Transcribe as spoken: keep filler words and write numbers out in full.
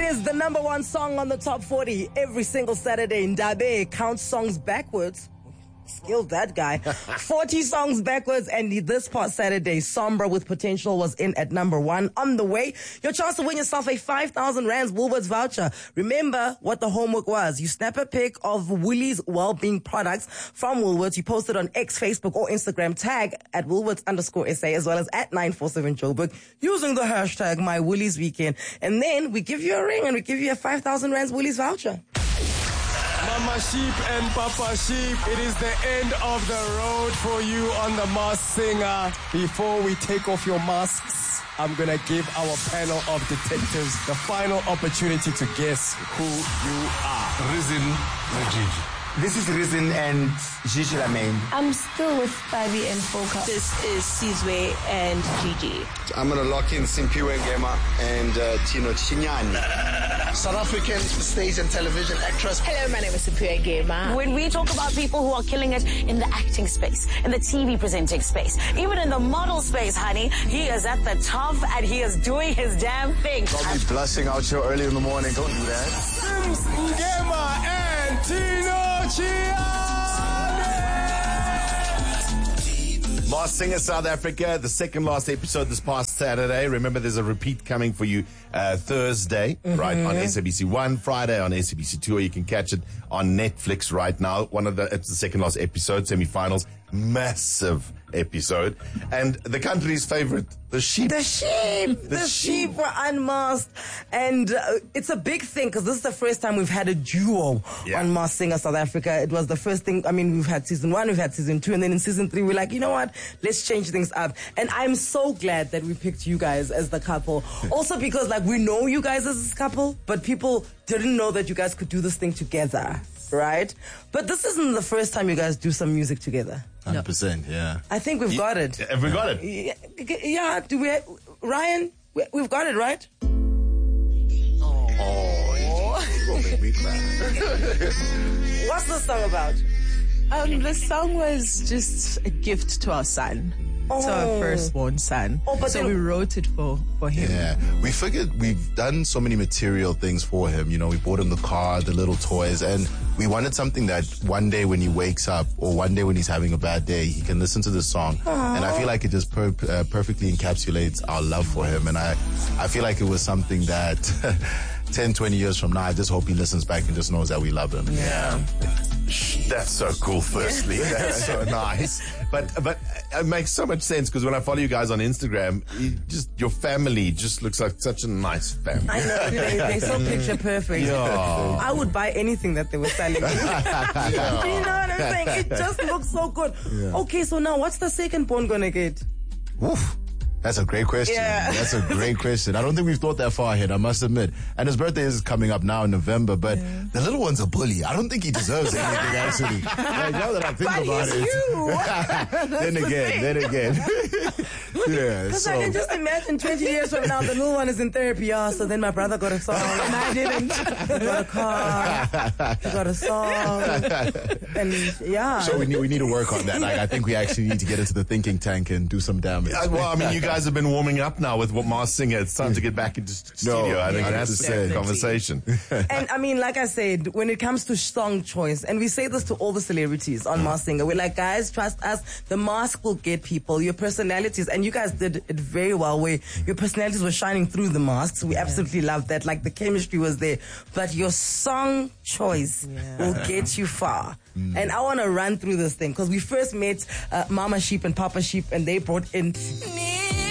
is the number one song on the top forty every single Saturday. Ndabe counts songs backwards. Skilled that guy. forty songs backwards, and this past Saturday, Sombra with Potential was in at number one. On the way, your chance to win yourself a five thousand rands Woolworths voucher. Remember what the homework was. You snap a pic of Woolies Wellbeing products from Woolworths. You post it on X, Facebook, or Instagram. Tag at Woolworths underscore S A as well as at nine four seven Joburg using the hashtag My Woolies Weekend. And then we give you a ring and we give you a five thousand rands Woolies voucher. Mama Sheep and Papa Sheep, it is the end of the road for you on The Masked Singer. Before we take off your masks, I'm going to give our panel of detectives the final opportunity to guess who you are. Risen Gigi. This is Risen and Gigi Lamayne. I'm still with Fabi and Foka. This is Sizwe and Gigi. I'm going to lock in Simpiwe Ngema and uh, Tino Chinyani. South African stage and television actress. Hello, my name is Simpiwe Ngema. When we talk about people who are killing it in the acting space, in the T V presenting space, even in the model space, honey, he is at the top and he is doing his damn thing. I'll be blushing out here early in the morning. Don't do that. Sims Ngema and Tino Masked Singer South Africa, the second last episode this past Saturday. Remember, there's a repeat coming for you uh, Thursday, mm-hmm. right, on S A B C one, Friday on S A B C two, or you can catch it on Netflix right now. One of the, it's the second last episode, semi-finals, massive episode. And the country's favorite, the sheep. The sheep! The, the sheep. sheep were unmasked. And uh, it's a big thing because this is the first time we've had a duo yeah. on Masked Singer South Africa. It was the first thing, I mean, we've had season one, we've had season two, and then in season three, we're like, you know what? Let's change things up. And I'm so glad that we picked you guys as the couple. Also because, like, we know you guys as this couple, but people didn't know that you guys could do this thing together. Right? But this isn't the first time you guys do some music together. one hundred percent, yeah. I think we've got it. Have we got it? Yeah, yeah do we, Ryan, we, we've got it, right? Oh, you gonna make me cry. What's the song about? Um, the song was just a gift to our son. Oh. To our firstborn son. Oh, but so we wrote it for, for him. Yeah. We figured we've done so many material things for him. You know, we bought him the car, the little toys, and we wanted something that one day when he wakes up or one day when he's having a bad day, he can listen to this song. Aww. And I feel like it just per- uh, perfectly encapsulates our love for him. And I, I feel like it was something that ten, twenty years from now, I just hope he listens back and just knows that we love him. Yeah. That's so cool, firstly. That's so nice. But but it makes so much sense because when I follow you guys on Instagram, you just your family just looks like such a nice family. I know. They, they're so picture perfect. Yeah. I would buy anything that they were selling me. Yeah. You know what I'm saying? It just looks so good. Yeah. Okay, so now what's the second born gonna get? Oof. That's a great question. Yeah. That's a great question. I don't think we've thought that far ahead, I must admit. And his birthday is coming up now in November, but yeah. the little one's a bully. I don't think he deserves anything, actually. Like, now that I think but about he's it. You. then the again, thing. then again. Yeah. Because So. I can just imagine twenty years from now, the little one is in therapy. Yeah, so then my brother got a song and I didn't. He got a car. He got a song. And yeah. So we need, we need to work on that. Like, I think we actually need to get into the thinking tank and do some damage. Yeah, well, I mean, you guys have been warming up now with what Masked Singer. It's time to get back into studio. No, I think that's yeah, the conversation. And I mean, like I said, when it comes to song choice, and we say this to all the celebrities on Masked Singer, we're like, guys, trust us. The mask will get people. Your personalities, and you guys did it very well, where your personalities were shining through the masks. We absolutely loved that. Like the chemistry was there, but your song choice yeah. will get you far. Mm. And I want to run through this thing because we first met uh, Mama Sheep and Papa Sheep, and they brought in